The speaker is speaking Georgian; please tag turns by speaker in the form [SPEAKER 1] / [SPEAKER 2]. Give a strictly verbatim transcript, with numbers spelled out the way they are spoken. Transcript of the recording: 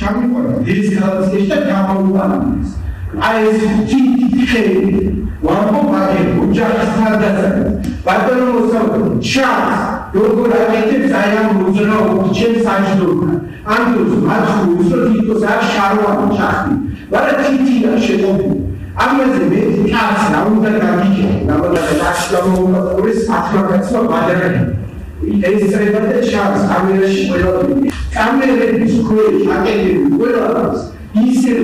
[SPEAKER 1] ჩამიყვანა ეს გალაქტიკაში და გამოვიყვანეს. აი ეს თითქელი ვამბობ ოჯახის თავდასხმად. ბატონო მოსწავლე, ჩანს როგორ აკეთებს აი ამ უზრუნველყოფს ჩემს აჯდომთან. ამ დროს მათ უცოდ თვითონ არ შარვანი ჩახდი. მაგრამ თითია შეყობილი. ამაზე მე კაც რა უნდა გაგიჩნდა, რაბოდა დაშლამოუყურეს ათმაკაცმა ბადარები. ეს წრებადე ჩანს კამერაში ყველაფერი. კამერების ქვეშ აკეთებს ყველაფერს ისე